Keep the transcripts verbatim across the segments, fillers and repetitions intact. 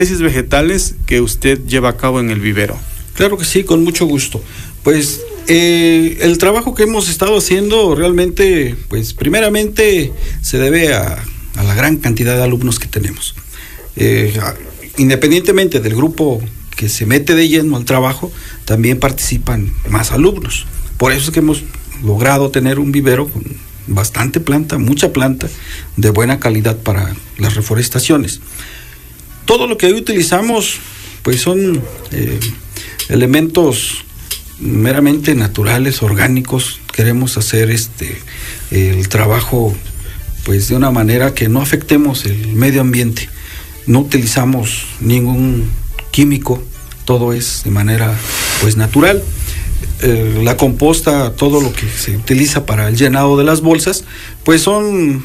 especies vegetales que usted lleva a cabo en el vivero? Claro que sí, con mucho gusto. Pues eh, el trabajo que hemos estado haciendo realmente, pues primeramente se debe a, a la gran cantidad de alumnos que tenemos. Eh, independientemente del grupo que se mete de lleno al trabajo, también participan más alumnos. Por eso es que hemos logrado tener un vivero con bastante planta, mucha planta de buena calidad para las reforestaciones. Todo lo que hoy utilizamos pues son eh, elementos meramente naturales, orgánicos. Queremos hacer este el trabajo pues de una manera que no afectemos el medio ambiente. No utilizamos ningún químico, todo es de manera pues natural. Eh, la composta, todo lo que se utiliza para el llenado de las bolsas, pues son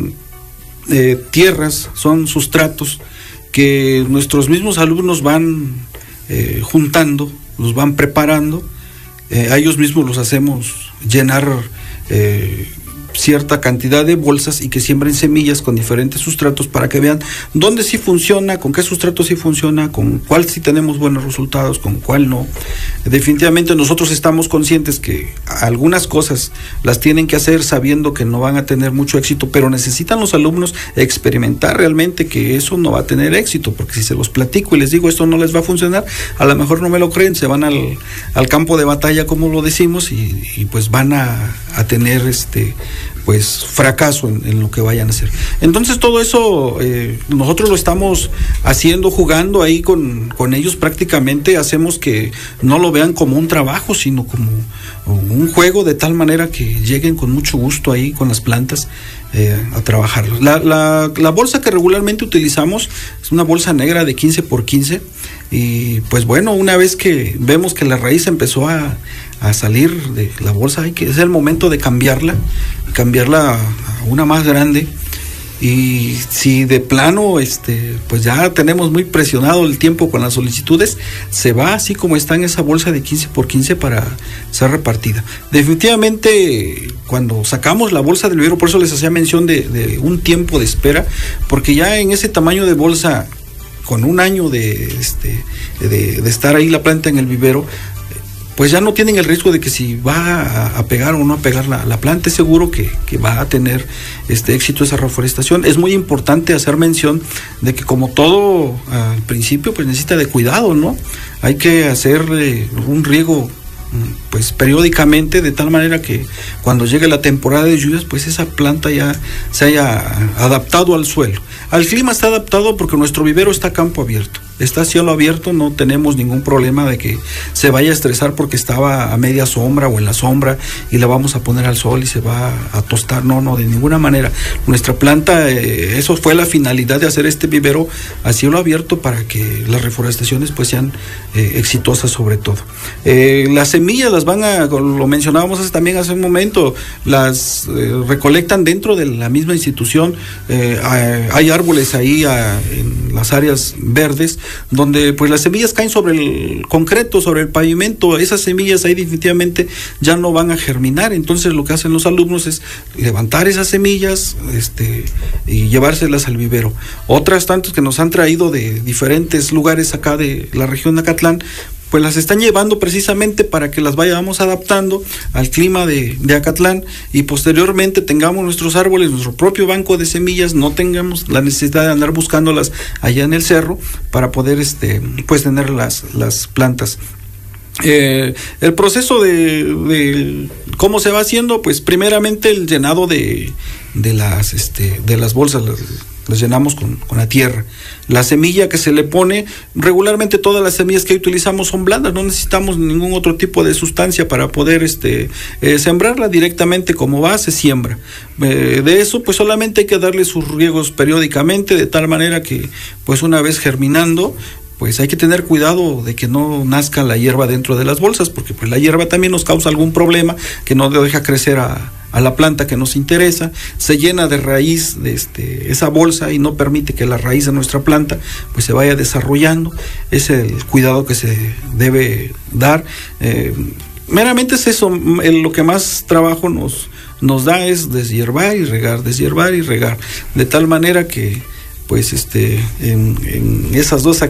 eh, tierras, son sustratos que nuestros mismos alumnos van eh, juntando, los van preparando, eh, a ellos mismos los hacemos llenar eh, cierta cantidad de bolsas y que siembren semillas con diferentes sustratos para que vean dónde sí funciona, con qué sustrato sí funciona, con cuál sí tenemos buenos resultados, con cuál no. Definitivamente nosotros estamos conscientes que algunas cosas las tienen que hacer sabiendo que no van a tener mucho éxito, pero necesitan los alumnos experimentar realmente que eso no va a tener éxito, porque si se los platico y les digo esto no les va a funcionar, a lo mejor no me lo creen, se van al, al campo de batalla, como lo decimos, y, y pues van a, a tener este pues fracaso en, en lo que vayan a hacer. Entonces todo eso eh, nosotros lo estamos haciendo, jugando ahí con, con ellos. Prácticamente hacemos que no lo vean como un trabajo, sino como un juego, de tal manera que lleguen con mucho gusto ahí con las plantas eh, a trabajarlos. La, la, la bolsa que regularmente utilizamos es una bolsa negra de quince por quince, y pues bueno, una vez que vemos que la raíz empezó a, a salir de la bolsa, hay que, es el momento de cambiarla, cambiarla a una más grande. Y si de plano este pues ya tenemos muy presionado el tiempo con las solicitudes, se va así como está en esa bolsa de quince por quince para ser repartida. Definitivamente cuando sacamos la bolsa del vivero, por eso les hacía mención de, de un tiempo de espera, porque ya en ese tamaño de bolsa, con un año de, este, de, de estar ahí la planta en el vivero, pues ya no tienen el riesgo de que si va a, a pegar o no a pegar la, la planta. Es seguro que, que va a tener este éxito esa reforestación. Es muy importante hacer mención de que, como todo al principio, pues necesita de cuidado, ¿no? Hay que hacer eh, un riego pues periódicamente, de tal manera que cuando llegue la temporada de lluvias, pues esa planta ya se haya adaptado al suelo. Al clima está adaptado porque nuestro vivero está a campo abierto, está a cielo abierto, no tenemos ningún problema de que se vaya a estresar porque estaba a media sombra o en la sombra y la vamos a poner al sol y se va a tostar. No, no, de ninguna manera. Nuestra planta, eh, eso fue la finalidad de hacer este vivero a cielo abierto, para que las reforestaciones pues sean eh, exitosas sobre todo. Eh, las semillas las van a, lo mencionábamos también hace un momento, las eh, recolectan dentro de la misma institución. Eh, hay árboles ahí a, en las áreas verdes, donde pues las semillas caen sobre el concreto, sobre el pavimento. Esas semillas ahí definitivamente ya no van a germinar. Entonces lo que hacen los alumnos es levantar esas semillas este, y llevárselas al vivero. Otras tantas que nos han traído de diferentes lugares acá de la región de Acatlán, pues las están llevando precisamente para que las vayamos adaptando al clima de, de Acatlán, y posteriormente tengamos nuestros árboles, nuestro propio banco de semillas, no tengamos la necesidad de andar buscándolas allá en el cerro para poder este pues tener las, las plantas. Eh, el proceso de, de cómo se va haciendo, pues primeramente el llenado de, de las este de las bolsas, las, las llenamos con, con la tierra. La semilla que se le pone, regularmente todas las semillas que utilizamos son blandas, no necesitamos ningún otro tipo de sustancia para poder este eh, sembrarla. Directamente como va, se siembra. Eh, de eso pues solamente hay que darle sus riegos periódicamente, de tal manera que pues una vez germinando, pues hay que tener cuidado de que no nazca la hierba dentro de las bolsas, porque pues la hierba también nos causa algún problema, que no deja crecer a, a la planta que nos interesa, se llena de raíz de este, esa bolsa, y no permite que la raíz de nuestra planta pues se vaya desarrollando. Es el cuidado que se debe dar. Eh, meramente es eso, el, lo que más trabajo nos, nos da es deshiervar y regar, deshiervar y regar, de tal manera que pues este en, en esas dos